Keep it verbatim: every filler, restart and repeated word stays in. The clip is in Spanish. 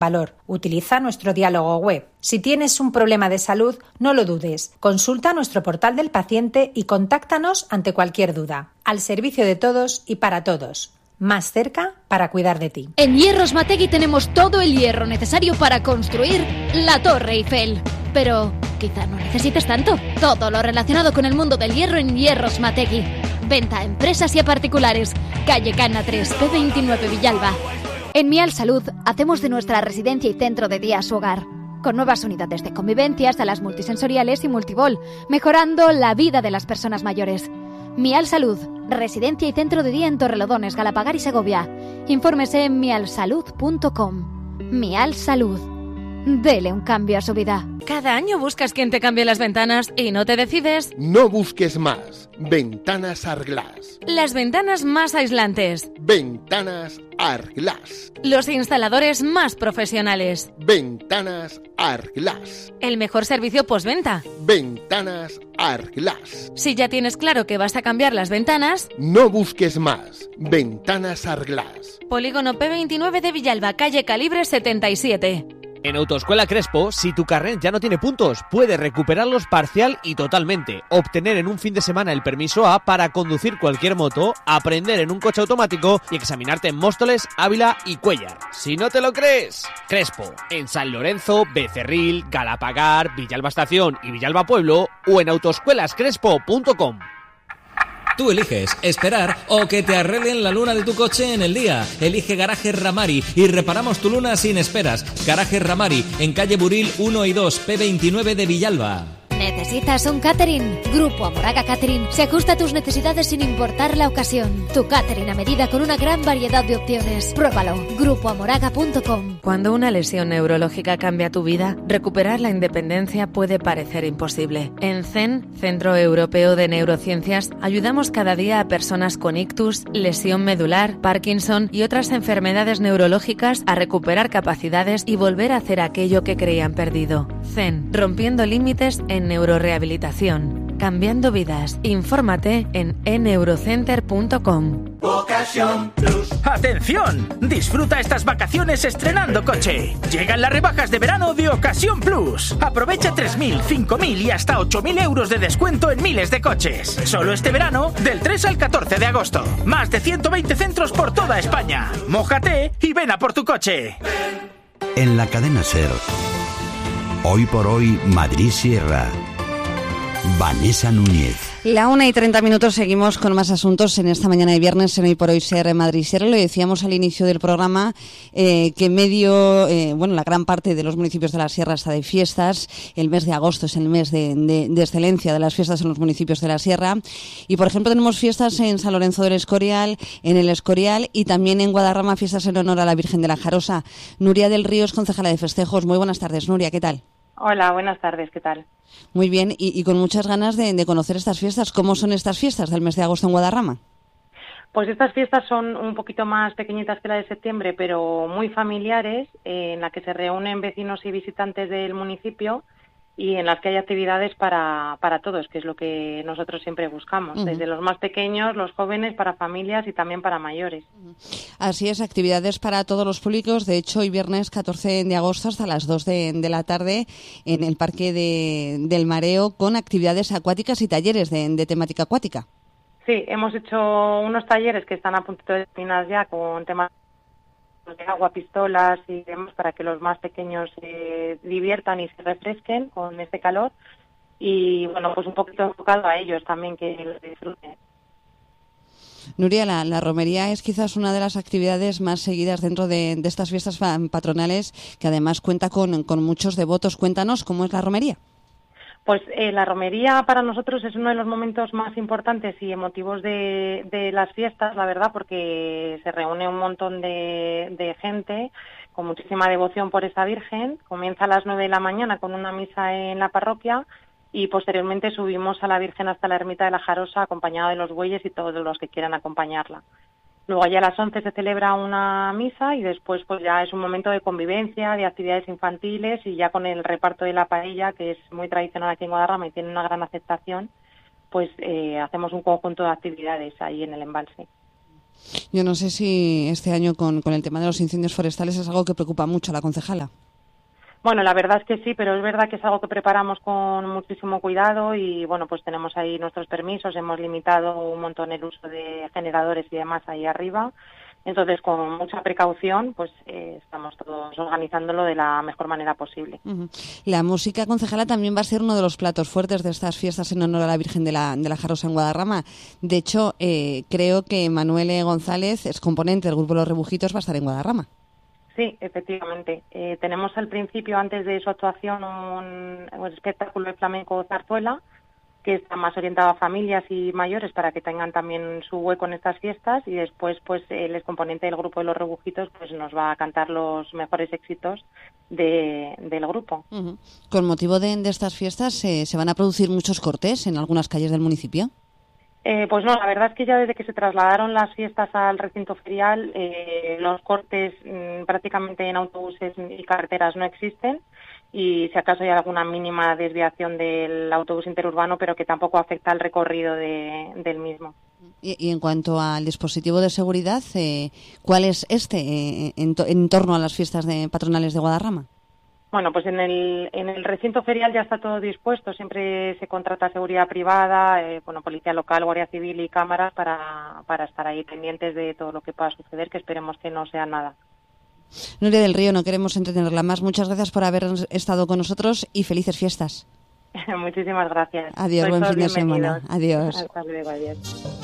valor. Utiliza nuestro diálogo web. Si tienes un problema de salud, no lo dudes. Consulta nuestro portal del paciente y contáctanos ante cualquier duda. Al servicio de todos y para todos. Más cerca para cuidar de ti. En Hierros Mategui tenemos todo el hierro necesario para construir la Torre Eiffel. Pero quizá no necesites tanto. Todo lo relacionado con el mundo del hierro en Hierros Mategui. Venta a empresas y a particulares. Calle Cana tres, P veintinueve, Villalba. En Mial Salud hacemos de nuestra residencia y centro de día su hogar, con nuevas unidades de convivencia, salas multisensoriales y multibol, mejorando la vida de las personas mayores. Mial Salud, residencia y centro de día en Torrelodones, Galapagar y Segovia. Infórmese en mial salud punto com. Mial Salud. Dele un cambio a su vida. Cada año buscas quien te cambie las ventanas y no te decides. No busques más. Ventanas Arglass. Las ventanas más aislantes. Ventanas Arglass. Los instaladores más profesionales. Ventanas Arglass. El mejor servicio postventa. Ventanas Arglass. Si ya tienes claro que vas a cambiar las ventanas, no busques más. Ventanas Arglass. Polígono P veintinueve de Villalba, calle Calibre setenta y siete. En Autoescuela Crespo, si tu carnet ya no tiene puntos, puedes recuperarlos parcial y totalmente, obtener en un fin de semana el permiso A para conducir cualquier moto, aprender en un coche automático y examinarte en Móstoles, Ávila y Cuéllar. Si no te lo crees, Crespo, en San Lorenzo, Becerril, Galapagar, Villalba Estación y Villalba Pueblo o en autoescuelas crespo punto com. Tú eliges esperar o que te arreglen la luna de tu coche en el día. Elige Garaje Ramari y reparamos tu luna sin esperas. Garaje Ramari, en calle Buril uno y dos, P veintinueve de Villalba. ¿Necesitas un catering? Grupo Amoraga Catering se ajusta a tus necesidades sin importar la ocasión. Tu catering a medida con una gran variedad de opciones. Pruébalo. grupo amoraga punto com. Cuando una lesión neurológica cambia tu vida, recuperar la independencia puede parecer imposible. En C E N, Centro Europeo de Neurociencias, ayudamos cada día a personas con ictus, lesión medular, Parkinson y otras enfermedades neurológicas a recuperar capacidades y volver a hacer aquello que creían perdido. C E N, rompiendo límites en neurorehabilitación, cambiando vidas. Infórmate en e neurocenter punto com. Ocasión Plus. ¡Atención! Disfruta estas vacaciones estrenando coche. Llegan las rebajas de verano de Ocasión Plus. Aprovecha tres mil, cinco mil y hasta ocho mil euros de descuento en miles de coches. Solo este verano, del tres al catorce de agosto. Más de ciento veinte centros por toda España. Mójate y ven a por tu coche. En la cadena SER, hoy por hoy Madrid Sierra. Vanessa Núñez. La una y treinta minutos, seguimos con más asuntos en esta mañana de viernes en Hoy por Hoy Sierra Madrid Sierra. Lo decíamos al inicio del programa eh, que medio, eh, bueno, la gran parte de los municipios de la Sierra está de fiestas. El mes de agosto es el mes de, de, de excelencia de las fiestas en los municipios de la Sierra. Y por ejemplo tenemos fiestas en San Lorenzo del Escorial, en el Escorial y también en Guadarrama, fiestas en honor a la Virgen de la Jarosa. Nuria del Río es concejala de festejos. Muy buenas tardes, Nuria, ¿qué tal? Hola, buenas tardes, ¿qué tal? Muy bien, y, y con muchas ganas de, de conocer estas fiestas. ¿Cómo son estas fiestas del mes de agosto en Guadarrama? Pues estas fiestas son un poquito más pequeñitas que la de septiembre, pero muy familiares, eh, en la que se reúnen vecinos y visitantes del municipio y en las que hay actividades para, para todos, que es lo que nosotros siempre buscamos, uh-huh. Desde los más pequeños, los jóvenes, para familias y también para mayores. Así es, actividades para todos los públicos. De hecho, hoy viernes catorce de agosto hasta las dos de, de la tarde en el Parque de, del Mareo, con actividades acuáticas y talleres de, de temática acuática. Sí, hemos hecho unos talleres que están a punto de terminar ya con temas de agua, pistolas y demás, para que los más pequeños se diviertan y se refresquen con este calor, y bueno, pues un poquito enfocado a ellos también, que lo disfruten. Nuria, la, la romería es quizás una de las actividades más seguidas dentro de, de estas fiestas patronales, que además cuenta con, con muchos devotos. Cuéntanos, ¿cómo es la romería? Pues eh, la romería para nosotros es uno de los momentos más importantes y emotivos de, de las fiestas, la verdad, porque se reúne un montón de, de gente con muchísima devoción por esa Virgen. Comienza a las nueve de la mañana con una misa en la parroquia y posteriormente subimos a la Virgen hasta la ermita de la Jarosa, acompañada de los bueyes y todos los que quieran acompañarla. Luego allá a las once se celebra una misa y después pues ya es un momento de convivencia, de actividades infantiles, y ya con el reparto de la paella, que es muy tradicional aquí en Guadarrama y tiene una gran aceptación, pues eh, hacemos un conjunto de actividades ahí en el embalse. Yo no sé si este año con, con el tema de los incendios forestales es algo que preocupa mucho a la concejala. Bueno, la verdad es que sí, pero es verdad que es algo que preparamos con muchísimo cuidado y, bueno, pues tenemos ahí nuestros permisos, hemos limitado un montón el uso de generadores y demás ahí arriba. Entonces, con mucha precaución, pues eh, estamos todos organizándolo de la mejor manera posible. Uh-huh. La música, concejala, también va a ser uno de los platos fuertes de estas fiestas en honor a la Virgen de la, de la Jarrosa en Guadarrama. De hecho, eh, creo que Manuel González, es componente del grupo Los Rebujitos, va a estar en Guadarrama. Sí, efectivamente. Eh, tenemos al principio, antes de su actuación, un, un espectáculo de flamenco zarzuela, que está más orientado a familias y mayores para que tengan también su hueco en estas fiestas, y después pues el excomponente del grupo de Los Rebujitos pues nos va a cantar los mejores éxitos de, del grupo. Uh-huh. Con motivo de, de estas fiestas, eh, ¿se van a producir muchos cortes en algunas calles del municipio? Eh, pues no, la verdad es que ya desde que se trasladaron las fiestas al recinto ferial, eh, los cortes mmm, prácticamente en autobuses y carreteras no existen, y si acaso hay alguna mínima desviación del autobús interurbano, pero que tampoco afecta al recorrido de, del mismo. Y, y en cuanto al dispositivo de seguridad, eh, ¿cuál es este eh, en, to- en torno a las fiestas de patronales de Guadarrama? Bueno, pues en el, en el recinto ferial ya está todo dispuesto. Siempre se contrata seguridad privada, eh, bueno, policía local, guardia civil y cámaras para, para estar ahí pendientes de todo lo que pueda suceder, que esperemos que no sea nada. Nuria del Río, no queremos entretenerla más. Muchas gracias por haber estado con nosotros y felices fiestas. Muchísimas gracias. Adiós, Sois buen todos fin de bienvenidos. semana. Adiós. Hasta luego, adiós.